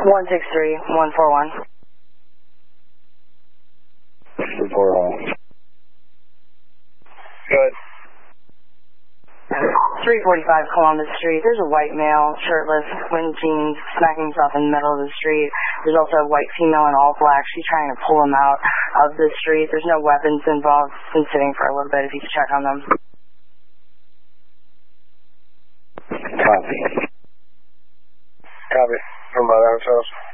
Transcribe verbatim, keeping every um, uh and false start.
one six three, one four one. one four one. Good. three forty-five Columbus Street. There's a white male, shirtless, wearing jeans, smacking himself in the middle of the street. There's also a white female in all black. She's trying to pull him out of the street. There's no weapons involved. Been sitting for a little bit if you could check on them. Copy. Copy. From my house.